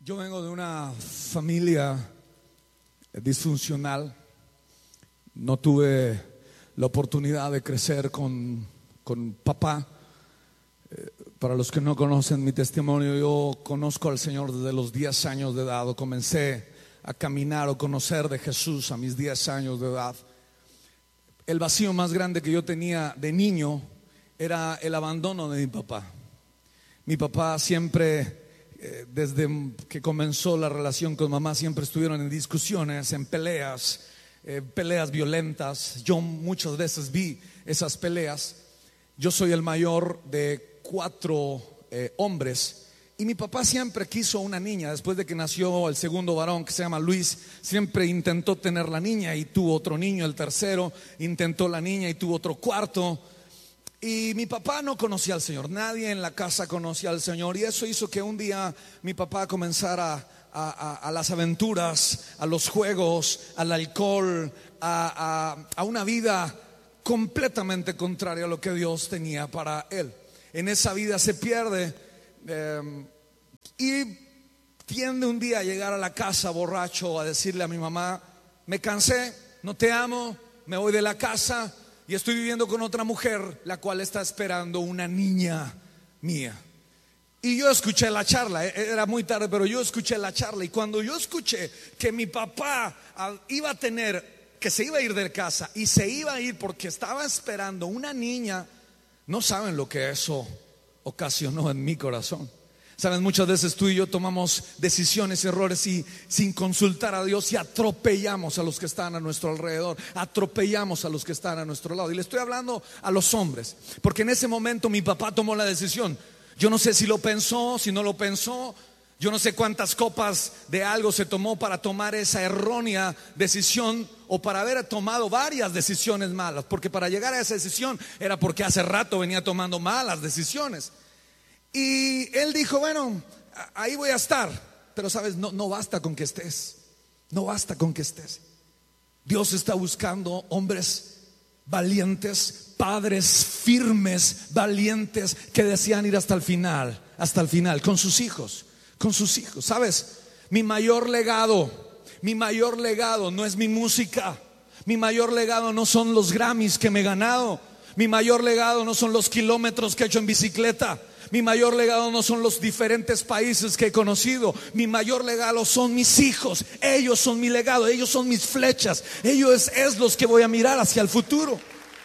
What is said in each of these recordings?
Yo vengo de una familia disfuncional. No tuve la oportunidad de crecer con papá. Para los que no conocen mi testimonio, yo conozco al Señor desde los 10 años de edad. Comencé a caminar o conocer de Jesús a mis 10 años de edad. El vacío más grande que yo tenía de niño era el abandono de mi papá. Mi papá siempre, desde que comenzó la relación con mamá, siempre estuvieron en discusiones, en peleas violentas. Yo muchas veces vi esas peleas. Yo soy el mayor de 4 hombres, y mi papá siempre quiso una niña. Después de que nació el segundo varón, que se llama Luis, siempre intentó tener la niña y tuvo otro niño. El tercero intentó la niña y tuvo otro cuarto. Y mi papá no conocía al Señor, nadie en la casa conocía al Señor, y eso hizo que un día mi papá comenzara a las aventuras, a los juegos, al alcohol, a una vida completamente contraria a lo que Dios tenía para él. En esa vida se pierde y tiende un día a llegar a la casa borracho, a decirle a mi mamá: me cansé, no te amo, me voy de la casa y estoy viviendo con otra mujer, la cual está esperando una niña mía. Y yo escuché la charla, era muy tarde, pero yo escuché la charla. Y cuando yo escuché que mi papá iba a tener, que se iba a ir de casa y se iba a ir porque estaba esperando una niña, no saben lo que eso ocasionó en mi corazón. Saben, muchas veces tú y yo tomamos decisiones, errores, y sin consultar a Dios, y atropellamos a los que están a nuestro alrededor, atropellamos a los que están a nuestro lado. Y le estoy hablando a los hombres, porque en ese momento mi papá tomó la decisión. Yo no sé si lo pensó, si no lo pensó. Yo no sé cuántas copas de algo se tomó para tomar esa errónea decisión, o para haber tomado varias decisiones malas, porque para llegar a esa decisión era porque hace rato venía tomando malas decisiones. Y él dijo: bueno, ahí voy a estar. Pero sabes, no basta con que estés. No basta con que estés. Dios está buscando hombres valientes, padres firmes, valientes, que desean ir hasta el final con sus hijos. Sabes, mi mayor legado no es mi música. Mi mayor legado no son los Grammys que me he ganado. Mi mayor legado no son los kilómetros que he hecho en bicicleta. Mi mayor legado no son los diferentes países que he conocido. Mi mayor legado son mis hijos. Ellos son mi legado, ellos son mis flechas. Ellos es los que voy a mirar hacia el futuro.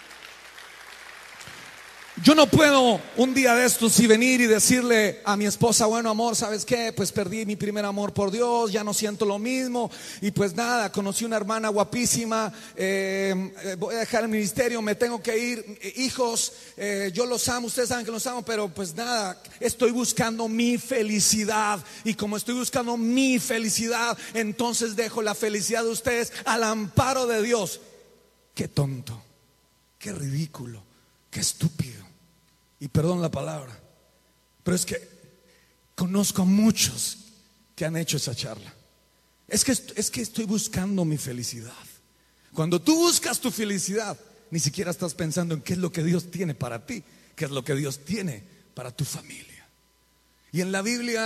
Yo no puedo un día de estos y venir y decirle a mi esposa: bueno, amor, ¿sabes qué? Pues perdí mi primer amor por Dios, ya no siento lo mismo. Y pues nada, conocí una hermana guapísima, voy a dejar el ministerio, me tengo que ir. Hijos, yo los amo, ustedes saben que los amo, pero pues nada, estoy buscando mi felicidad. Y como estoy buscando mi felicidad, entonces dejo la felicidad de ustedes al amparo de Dios. Qué tonto, qué ridículo, qué estúpido. Y perdón la palabra, pero es que conozco a muchos que han hecho esa charla. Es que estoy buscando mi felicidad. Cuando tú buscas tu felicidad, ni siquiera estás pensando en qué es lo que Dios tiene para ti, qué es lo que Dios tiene para tu familia. Y en la Biblia